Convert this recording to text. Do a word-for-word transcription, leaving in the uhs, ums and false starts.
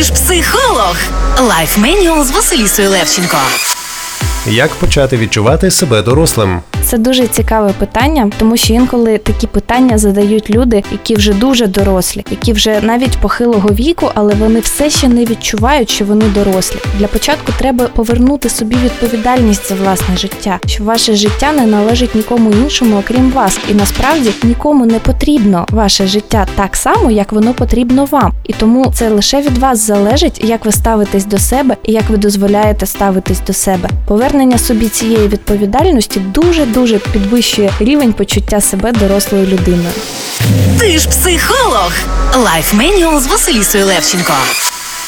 ж психолог. Лайф Менюал з Василісою Левченко. Як почати відчувати себе дорослим? Це дуже цікаве питання, тому що інколи такі питання задають люди, які вже дуже дорослі, які вже навіть похилого віку, але вони все ще не відчувають, що вони дорослі. Для початку треба повернути собі відповідальність за власне життя, що ваше життя не належить нікому іншому, окрім вас. І насправді нікому не потрібно ваше життя так само, як воно потрібно вам. І тому це лише від вас залежить, як ви ставитесь до себе і як ви дозволяєте ставитись до себе. Повернення собі цієї відповідальності дуже-дуже підвищує рівень почуття себе дорослою людиною. Ти ж психолог. Лайф Менюал з Василісою Левченко.